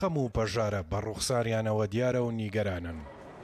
قەم و پەژارە بە ڕوخساریانەوە دیارە و نیگەرانن.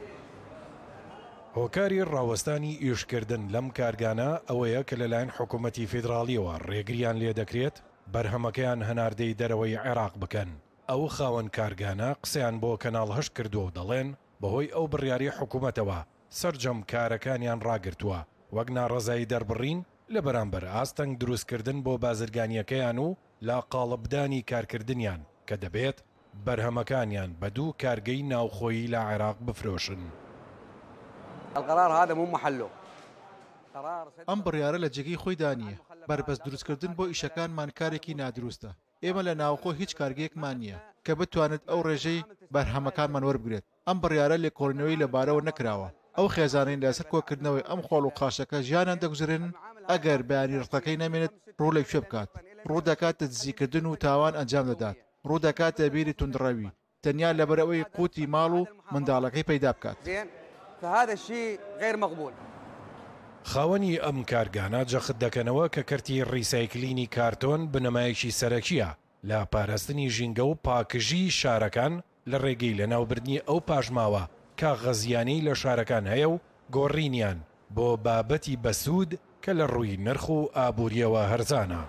هۆکاری ڕاوەستانی ئیشکردن لەم کارگانە ئەوەیە کە لەلایەن حکوومەتی فیدراڵیەوە ڕێگریان لێ دەکرێت بەرهەمەکەیان هەناردەی دەرەوەی عێراق بکەن. ئەو خاوەن کارگانە قسەیان بۆ کەناڵ هەشت کردووە و دەڵێن بەهۆی ئەو بڕیاری حکوومەتەوە سەرجەم کارەکانیان ڕاگرتووە وەک ناڕەزایی دەربڕین لە بەرامبەر ئاستەنگ دروستکردن بۆ بازرگانیەکەیان و لا قاڵبدانی کارکردنیان کە دەبێت بەرهەمەکانیان بە دوو کارگەی ناوخۆیی لە عێراق بفرۆشن. القرار هذا مو محله. ئەم بڕیارە لە جێگەی خۆی دانیە. بربەست دروستکردن بۆ ئیشەکانمان کارێکی نادروستە. ئێمە لە ناوخۆ هیچ کارگەیەکمان نییە کە بتوانێت ئەو ڕێژەی بەرهەمەکانمان وەربگرێت. ئەم بڕیارە لێکۆڵینەوەی لەبارەوە نەکراوە. ئەو خێزانەی لەسەر کۆکردنەوەی ئەم خۆڵ و قاشەکە ژیانیان دەگوزرێن ئەگەر بەیانی ڕقەکەی نامێنێت ڕوو لە کوێ بکات. ڕوو دەکاتە دزیکردن و تاوان ئەنجام دەدات. ڕوو دەکاتە بیری توندڕەوی تەنیا لەبەرەوەی قوتی ماڵ و منداڵەکەی پەیدا بکات. فهذا الشيء غير مقبول. خاوەنی ئەم کارگانە جەخت دەکەنەوە کە کەرتی ڕیسایکلینی کارتۆن بنەمایەکی سەرەکیە لە پاراستنی ژینگە و پاکژی شارەکان لە ڕێگەی لەناوبردنی ئەو پاژماوە کاغەزیانەی لە شارەکان هەیە و گۆڕینیان بۆ بابەتی بەسوود کە لە ڕووی نرخ و ئابوووریەوە هەرزانە.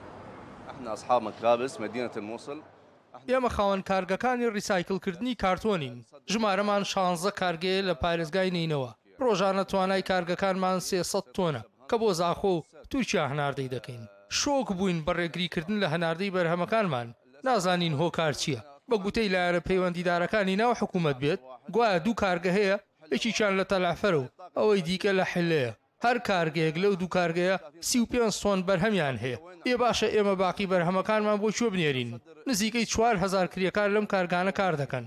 ئێمە خاوەن کارگەکانی ڕیسایکلکردنی کارتۆنین. ژمارەمان 16 کارگەیە لە پارێزگای نینەوە. ڕۆژانە توانای کارگەکانمان 300 تۆنە کە بۆ زاخۆ و تورکیا هەناردەی دەکەین. شۆک بووین بە ڕێگریکردن لە هەناردەی بەرهەمەکانمان. نازانین هۆکار چییە. بە گوتەی لایەنە پەیوەندیدارەکانی ناو حکوومەت بێت گوایە دوو کارگە هەیە یەکییان لە تەلافەرە و ئەوەی دیکە لە حلەیە. هەر کارگەیەک لەو دوو کارگەیە 35 تۆن بەرهەمیان هەیە. باشە ئێمە باقی بەرهەمەکانمان بۆ کوێ بنێرین؟ نزیکەی 4000 کریەکار لەم کارگانە کار دەکەن.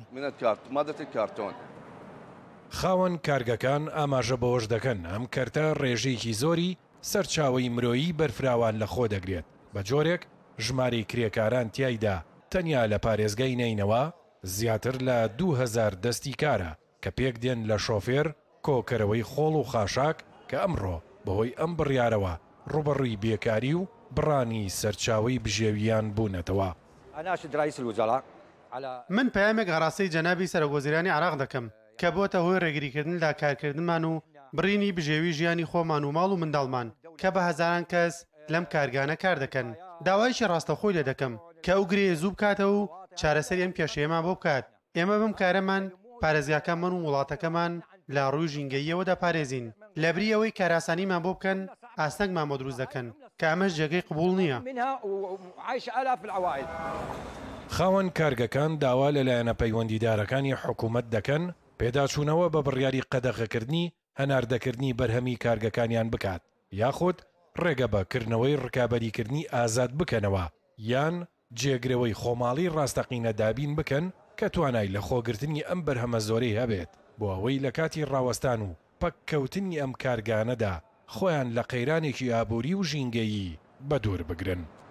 خاوەن کارگەکان ئاماژە بەوەش دەکەن ئەم کەرتە ڕێژەیەکی زۆری سەرچاوی مرۆیی بەرفراوان لە خۆ دەگرێت. بە جۆرێک ژمارەی کرێکاران تیایدا تەنیا لە پارێزگای نینەوە زیاتر لە 2000 دەستی کارە کە پێک دێن لە شۆفێر کۆکەرەوەی خۆڵ و خاشاک کە ئەمڕۆ بەهۆی ئەم بڕیارەوە ڕوبەڕووی بێکاری و بڕانی سەرچاوی بژێویان بوونەتەوە. من پەیامێک هەڕاستەی جەنابی سەرۆکوەزیرانی عێراق دەکەم کە بۆتە هۆی ڕێگریکردن لا کارکردنمان و بڕینی بژێوی ژیانی خۆمان و ماڵ و منداڵمان کە بە هەزاران کەس لەم کارگانە کار دەکەن. داوایشی ڕاستەخۆی لێ دەکەم کە ئەو گرێ زوو بکاتەوە و چارەسەری ئەم کێشەیەمان بۆ بکات. ئێمە بم کارەمان پارێزگاکەمان و وڵاتەکەمان لە ڕووی ژینگەییەوە دەپارێزین. لەبری ئەوەی کاراسانیمان بۆ بکەن ئاستەنگمان بۆ دروست دەکەن کە ئەمەش جێگەی قبوڵ نییە. خاوەن کارگەکان داوا لەلایەنە پەیوەندیدارەکانی حکوومەت دەکەن پێداچوونەوە بە بڕیاری قەدەغەکردنی هەناردەکردنی بەرهەمی کارگەکانیان بکات یاخود ڕێگە بەکردنەوەی ڕکابەریکردنی ئازاد بکەنەوە یان جێگرەوەی خۆماڵی ڕاستەقینە دابین بکەن کە توانای لە خۆگرتنی ئەم بەرهەمە زۆرەی هەبێت بۆ ئەوەی لە کاتی ڕاوەستان و پەککەوتنی ئەم کارگانەدا خۆیان لە قەیرانێکی ئابووری و ژینگەیی بەدوور بگرن.